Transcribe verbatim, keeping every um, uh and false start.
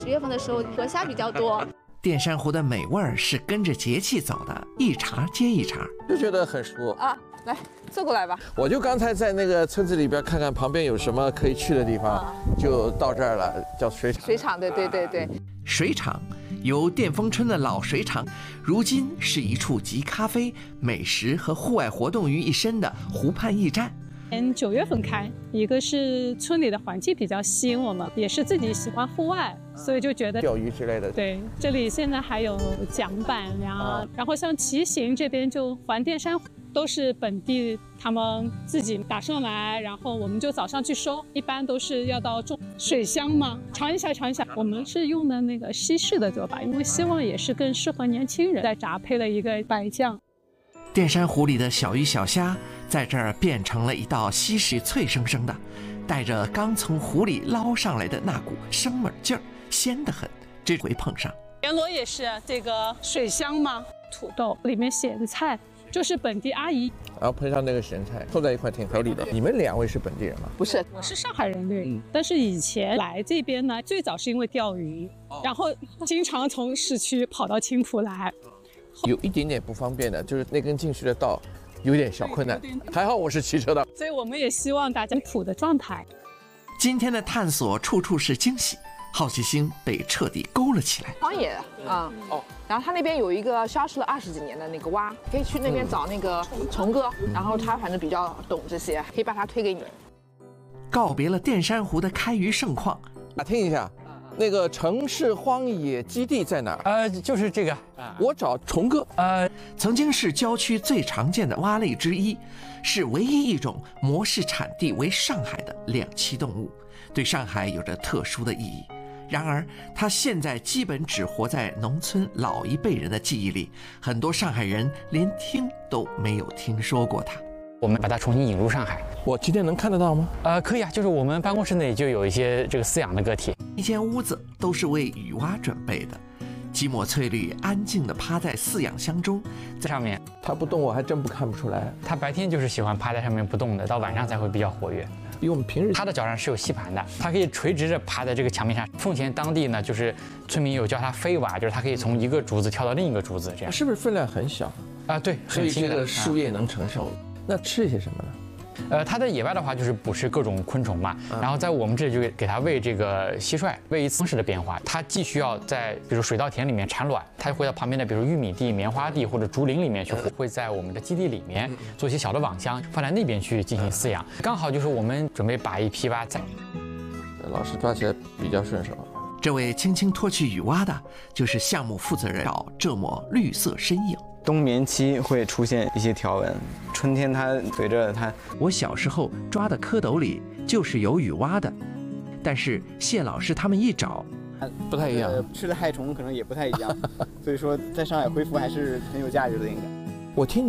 十月份的时候河虾比较多。 淀山湖的美味儿是跟着节气走的，一茬接一茬， 就觉得很熟啊。来，坐过来吧。 我就刚才在那个村子里边看看旁边有什么可以去的地方，啊、就到这儿了，叫水厂。 水厂，对对对对。 水厂由淀丰村的老水厂，如今是一处集咖啡、美食和户外活动于一身的湖畔驿站。 嗯，九月份开，一个是村里的环境比较吸引我们，也是自己喜欢户外，所以就觉得钓鱼之类的。 对，这里现在还有桨板呀，啊、然后像骑行这边就环淀山都是本地他们自己打上来，然后我们就早上去收，一般都是要到种水乡嘛，尝一下尝一下。我们是用的那个西式的做法，因为希望也是更适合年轻人，再炸配了一个白酱。 淀山湖里的小鱼小虾，在这儿变成了一道西式脆生生的，带着刚从湖里捞上来的那股生猛劲儿，鲜得很。这回碰上田螺也是这个水乡嘛，土豆里面写的菜就是本地阿姨， 然后配上那个咸菜，凑在一块挺合理的。你们两位是本地人吗？ 不是， 我是上海人对、嗯，但是以前来这边呢，最早是因为钓鱼，哦、然后经常从市区跑到青浦来。 有一点点不方便的，就是那根进去的道有点小困难，还好我是骑车的， 所以我们也希望大家普的状态。 今天的探索处处是惊喜，好奇心被彻底勾了起来。 荒野啊、嗯，哦，然后他那边有一个消失了二十几年的那个蛙，可以去那边找那个虫哥，嗯、然后他反正比较懂这些，可以把他推给你。 告别了淀山湖的开渔盛况， 打听一下。那个城市荒野基地在哪儿？ 呃，就是这个。 我找虫哥。 呃，曾经是郊区最常见的蛙类之一，是唯一一种模式产地为上海的两栖动物，对上海有着特殊的意义。然而，它现在基本只活在农村老一辈人的记忆里，很多上海人连听都没有听说过它。 我们把它重新引入上海， 我今天能看得到吗？ 呃，可以啊，就是我们办公室内就有一些这个饲养的个体， 一间屋子都是为雨蛙准备的，几抹翠绿安静地趴在饲养箱中， 在上面。 它不动，我还真不看不出来。 它白天就是喜欢趴在上面不动的，到晚上才会比较活跃。 比我们平日， 它的脚上是有吸盘的，它可以垂直着趴在这个墙壁上。奉贤当地呢，就是村民有叫它飞蛙，就是它可以从一个竹子跳到另一个竹子，这样。 是不是分量很小啊？对， 所以这个树叶能承受。那吃些什么呢？ 呃，它在野外的话就是捕食各种昆虫嘛，然后在我们这里就给它喂这个蟋蟀，喂一次方式的变化。它既需要在比如水稻田里面产卵，它会到旁边的比如玉米地、棉花地或者竹林里面去，会在我们的基地里面做一些小的网箱，放在那边去进行饲养。刚好就是我们准备把一批蛙在， 老师抓起来比较顺手。 这位轻轻脱去雨蛙的，就是项目负责人找这抹绿色身影。 冬眠期会出现一些条纹，春天它随着它， 我小时候抓的蝌蚪里就是有雨蛙的，但是谢老师他们一找， 不太一样， 呃、吃的害虫可能也不太一样，所以说在上海恢复还是很有价值的，应该。 我听